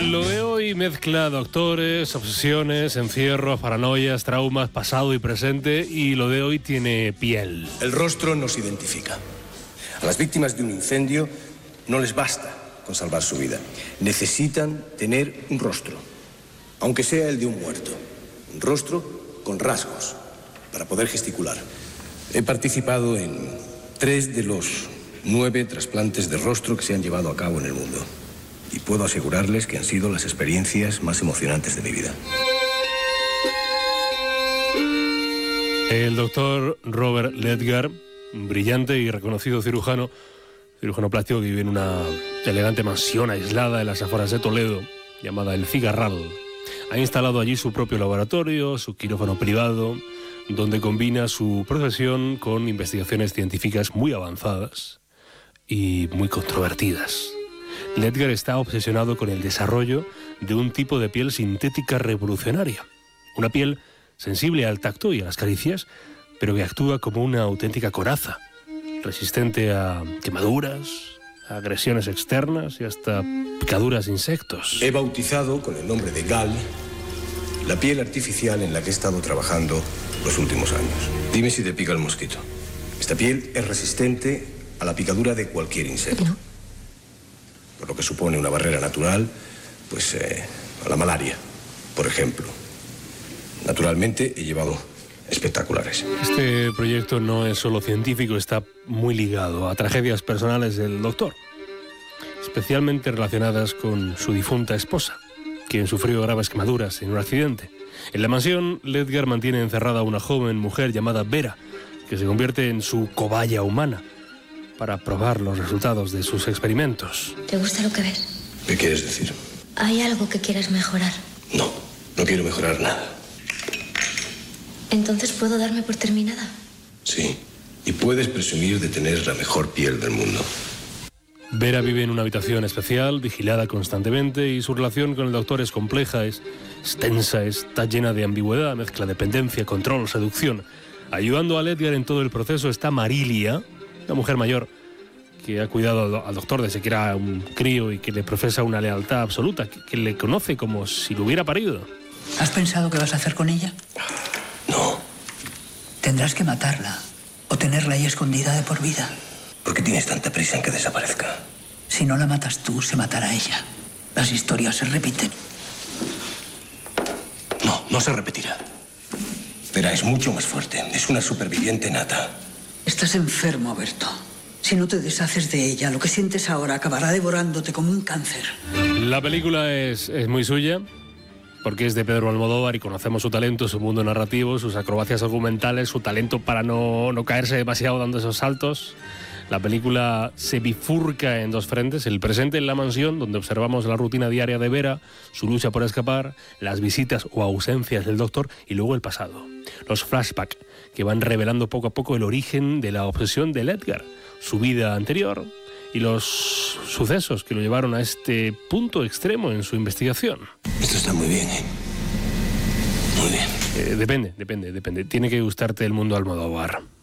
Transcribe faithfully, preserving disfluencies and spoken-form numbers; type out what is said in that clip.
Lo de hoy mezcla doctores, obsesiones, encierros, paranoias, traumas, pasado y presente, y lo de hoy tiene piel. El rostro nos identifica. A las víctimas de un incendio no les basta con salvar su vida. Necesitan tener un rostro, aunque sea el de un muerto. Un rostro con rasgos, para poder gesticular. He participado en tres de los nueve trasplantes de rostro que se han llevado a cabo en el mundo. Y puedo asegurarles que han sido las experiencias más emocionantes de mi vida. El doctor Robert Ledgar, un brillante y reconocido cirujano, cirujano plástico que vive en una elegante mansión aislada en las afueras de Toledo, llamada El Cigarral. Ha instalado allí su propio laboratorio, su quirófano privado, donde combina su profesión con investigaciones científicas muy avanzadas y muy controvertidas. Ledgar está obsesionado con el desarrollo de un tipo de piel sintética revolucionaria. Una piel sensible al tacto y a las caricias, pero que actúa como una auténtica coraza, resistente a quemaduras, a agresiones externas y hasta picaduras de insectos. He bautizado con el nombre de Gal la piel artificial en la que he estado trabajando los últimos años. Dime si te pica el mosquito. Esta piel es resistente a la picadura de cualquier insecto. No. Por lo que supone una barrera natural, pues, eh, a la malaria, por ejemplo. Naturalmente, he llevado espectaculares. Este proyecto no es solo científico, está muy ligado a tragedias personales del doctor, especialmente relacionadas con su difunta esposa, quien sufrió graves quemaduras en un accidente. En la mansión, Ledgar mantiene encerrada a una joven mujer llamada Vera, que se convierte en su cobaya humana para probar los resultados de sus experimentos. ¿Te gusta lo que ves? ¿Qué quieres decir? ¿Hay algo que quieras mejorar? No, no quiero mejorar nada. ¿Entonces puedo darme por terminada? Sí, y puedes presumir de tener la mejor piel del mundo. Vera vive en una habitación especial, vigilada constantemente, y su relación con el doctor es compleja, es extensa, está llena de ambigüedad, mezcla dependencia, control, seducción. Ayudando a Ledgar en todo el proceso está Marilia, una mujer mayor que ha cuidado al doctor desde que era un crío y que le profesa una lealtad absoluta, que, que le conoce como si lo hubiera parido. ¿Has pensado qué vas a hacer con ella? No. Tendrás que matarla o tenerla ahí escondida de por vida. ¿Por qué tienes tanta prisa en que desaparezca? Si no la matas tú, se matará ella. Las historias se repiten. No, no se repetirá. Vera es mucho más fuerte. Es una superviviente nata. Estás enfermo, Berto. Si no te deshaces de ella, lo que sientes ahora acabará devorándote como un cáncer. La película es, es muy suya, porque es de Pedro Almodóvar y conocemos su talento, su mundo narrativo, sus acrobacias argumentales, su talento para no, no caerse demasiado dando esos saltos. La película se bifurca en dos frentes: el presente en la mansión, donde observamos la rutina diaria de Vera, su lucha por escapar, las visitas o ausencias del doctor, y luego el pasado. Los flashbacks que van revelando poco a poco el origen de la obsesión de Ledgar, su vida anterior y los sucesos que lo llevaron a este punto extremo en su investigación. Esto está muy bien, ¿eh? Muy bien. Eh, depende, depende, depende. Tiene que gustarte el mundo Almodóvar.